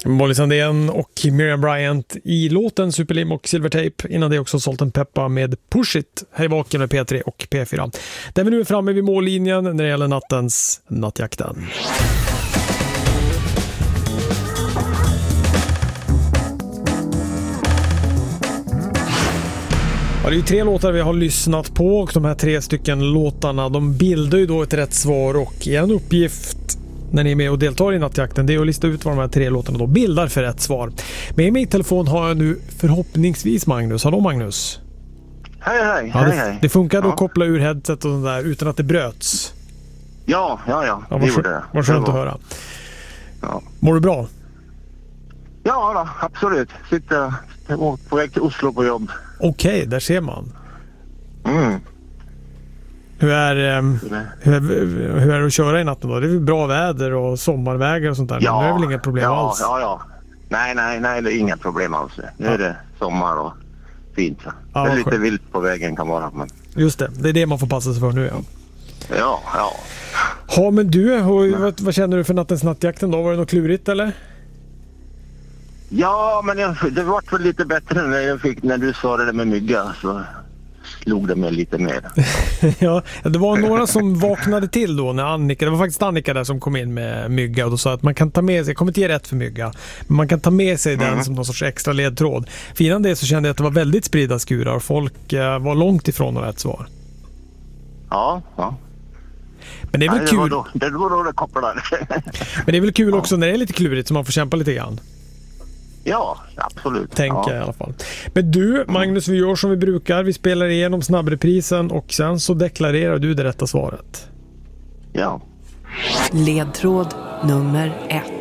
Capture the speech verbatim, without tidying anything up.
Molly Sandén och Miriam Bryant i låten Superlim och Silvertape. Innan det också Salt and Peppa med Push It. Här i Vaken med P tre och P fyra. Där vi nu är framme vid mållinjen när det gäller nattens Nattjakten. Ja, det är ju tre låtar vi har lyssnat på och de här tre stycken låtarna de bildar ju då ett rätt svar och en uppgift när ni är med och deltar i Nattjakten det är att lista ut vad de här tre låtarna då bildar för rätt svar. Med min telefon har jag nu förhoppningsvis Magnus. Hallå Magnus. Hej hej, ja, hej, det, hej. det funkade ja. att koppla ur headset och sånt där utan att det bröts. Ja, ja, ja. ja det gjorde det. Vad skönt att höra. Ja. Mår du bra? Ja då, absolut. Sitter på väg till Oslo på jobb. Okej, okay, där ser man. Mm. Hur är, um, hur, är, hur är det att köra i natten då? Det är väl bra väder och sommarvägar och sånt där. Ja, det är väl inga problem ja, alls? Ja, ja. Nej, nej, nej, det är inga problem alls. Nu ja. är det sommar och fint. Ja, det är lite skönt. Vilt på vägen kan vara. Men... Just det, det är det man får passa sig för nu. Ja, ja. ja. Ja, men du, hur, vad, vad känner du för nattens Nattjakten då? Var det något klurigt eller? Ja, men jag, det var väl lite bättre när jag fick när du sa det där med mygga så slog det mig lite mer. Ja, det var några som vaknade till då när Annika, det var faktiskt Annika där som kom in med mygga och då sa att man kan ta med sig, jag kommer inte ge rätt för mygga, men man kan ta med sig mm. den som någon sorts extra ledtråd. För innan det så kände jag att det var väldigt spridda skurar och folk eh, var långt ifrån rätt svar. Ja, ja. Men det är väl Nej, kul. Det var då det, var då det kopplade. Men det är väl kul ja. också när det är lite klurigt så man får kämpa lite grann. Ja, absolut. Tänker ja. jag i alla fall. Men du, Magnus, vi gör som vi brukar. Vi spelar igenom snabbreprisen och sen så deklarerar du det rätta svaret. Ja. Ledtråd nummer ett.